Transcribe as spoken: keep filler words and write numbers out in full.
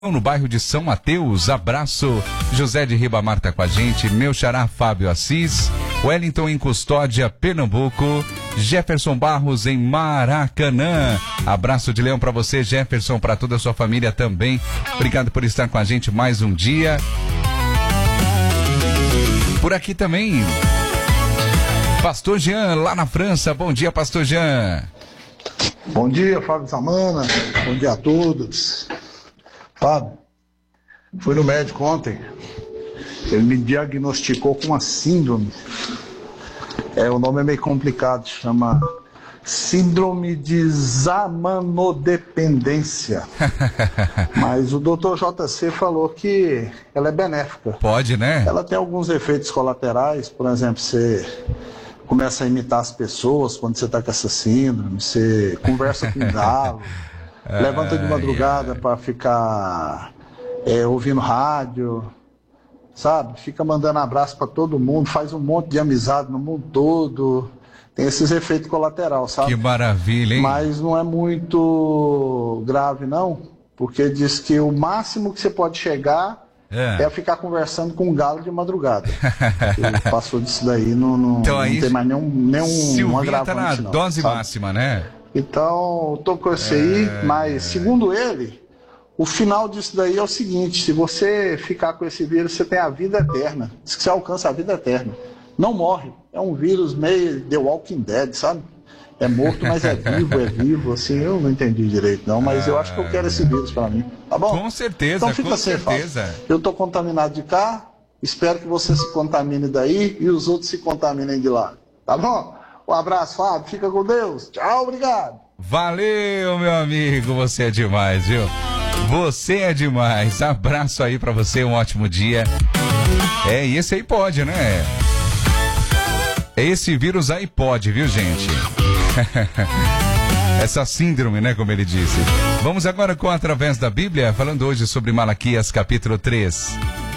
no bairro de São Mateus. Abraço. José de Ribamar tá com a gente, meu xará Fábio Assis, Wellington em Custódia, Pernambuco, Jefferson Barros em Maracanã. Abraço de leão pra você, Jefferson, pra toda a sua família também. Obrigado por estar com a gente mais um dia. Por aqui também, Pastor Jean, lá na França. Bom dia, Pastor Jean. Bom dia, Fábio Samana. Bom dia a todos. Fábio, fui no médico ontem. Ele me diagnosticou com uma síndrome. É, o nome é meio complicado, chama síndrome de zamanodependência. Mas o doutor J C falou que ela é benéfica. Pode, né? Ela tem alguns efeitos colaterais, por exemplo, você começa a imitar as pessoas quando você está com essa síndrome, você conversa com o galo, levanta de madrugada para ficar é, ouvindo rádio, sabe? Fica mandando abraço para todo mundo, faz um monte de amizade no mundo todo. Tem esses efeitos colaterais, sabe? Que maravilha, hein? Mas não é muito grave, não, porque diz que o máximo que você pode chegar é, é ficar conversando com um galo de madrugada. Ele passou disso daí, não, não, então, não aí, tem mais nenhum, nenhum agravante, tá na não, dose sabe? máxima, né? Então, tô com esse aí, é... mas segundo ele, o final disso daí é o seguinte: se você ficar com esse vírus, você tem a vida eterna. Diz que você alcança a vida eterna. Não morre. É um vírus meio The Walking Dead, sabe? É morto, mas é vivo, é vivo, assim, eu não entendi direito não, mas eu acho que eu quero esse vírus pra mim, tá bom? Com certeza, então fica com assim, certeza. Fábio. Eu tô contaminado de cá, espero que você se contamine daí e os outros se contaminem de lá, tá bom? Um abraço, Fábio, fica com Deus, tchau, obrigado. Valeu, meu amigo, você é demais, viu? Você é demais, abraço aí pra você, um ótimo dia. É, e esse aí pode, né? Esse vírus aí pode, viu, gente? Essa síndrome, né, como ele disse. Vamos agora com Através da Bíblia, falando hoje sobre Malaquias capítulo três.